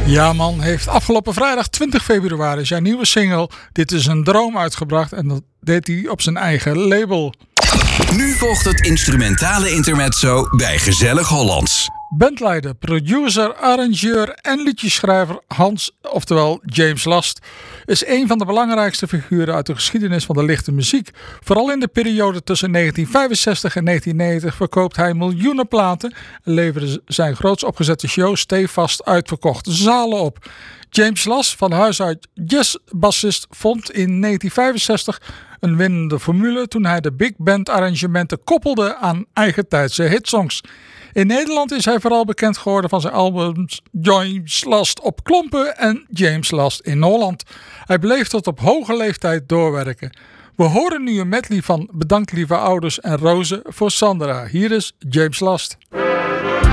Ja man heeft afgelopen vrijdag 20 februari zijn nieuwe single Dit is een droom uitgebracht en dat deed hij op zijn eigen label. Nu volgt het instrumentale intermezzo bij Gezellig Hollands. Bandleider, producer, arrangeur en liedjeschrijver Hans, oftewel James Last, is een van de belangrijkste figuren uit de geschiedenis van de lichte muziek. Vooral in de periode tussen 1965 en 1990 verkoopt hij miljoenen platen en leverde zijn grootst opgezette shows stevast uitverkochte zalen op. James Last, van huis uit jazzbassist, vond in 1965 een winnende formule toen hij de big band arrangementen koppelde aan eigentijdse hitsongs. In Nederland is hij vooral bekend geworden van zijn albums James Last op klompen en James Last in Holland. Hij bleef tot op hoge leeftijd doorwerken. We horen nu een medley van Bedankt lieve ouders en rozen voor Sandra. Hier is James Last.